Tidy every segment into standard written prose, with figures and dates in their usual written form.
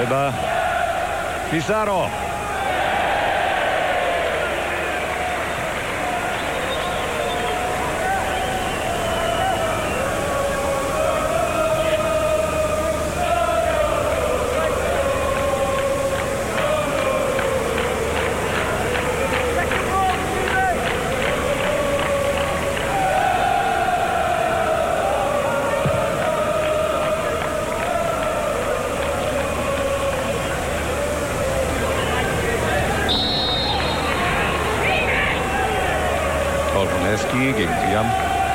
Elba. Pizarro. Hesky gegen Thiam.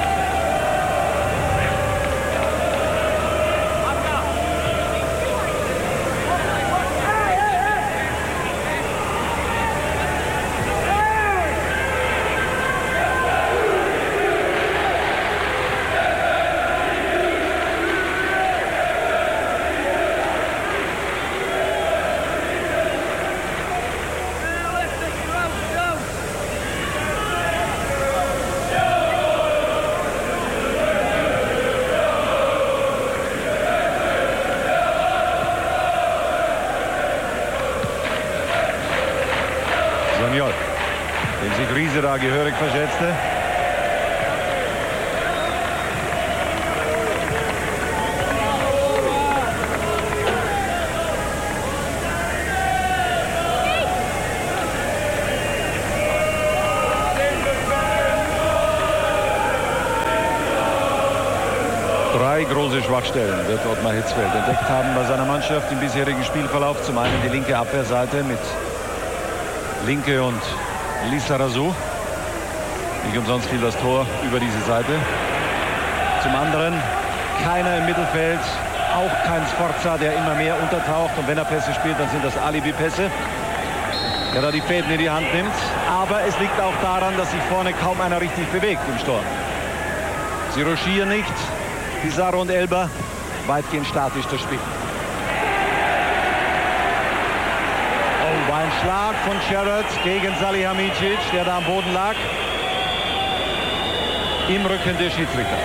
Soniol, den sich Riese da gehörig verschätzte. Drei große Schwachstellen wird Ottmar Hitzfeld entdeckt haben bei seiner Mannschaft im bisherigen Spielverlauf. Zum einen die linke Abwehrseite mit Linke und Lizarazu. Nicht umsonst fiel das Tor über diese Seite. Zum anderen keiner im Mittelfeld, auch kein Sforza, der immer mehr untertaucht. Und wenn er Pässe spielt, dann sind das Alibi-Pässe, der da die Fäden in die Hand nimmt. Aber es liegt auch daran, dass sich vorne kaum einer richtig bewegt im Sturm. Sie ruschieren nicht. Pizarro und Elba weitgehend statisch das Spiel. Oh, ein Schlag von Sherrod gegen Salihamidzic, der da am Boden lag. Im Rücken des Schiedsrichters.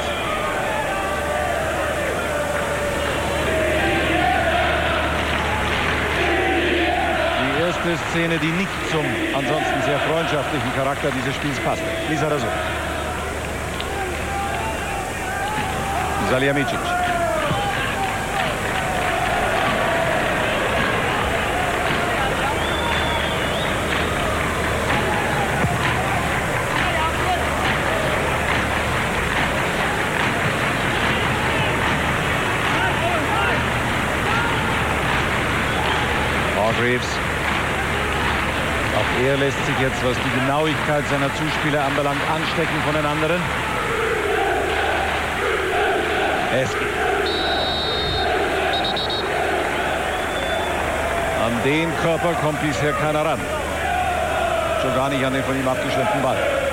Die erste Szene, die nicht zum ansonsten sehr freundschaftlichen Charakter dieses Spiels passt. Lizarazu. Salihamidzic. Hargreaves. Auch er lässt sich jetzt, was die Genauigkeit seiner Zuspieler anbelangt, anstecken von den anderen. An den Körper kommt bisher keiner ran. Schon gar nicht an den von ihm abgeschnittenen Ball.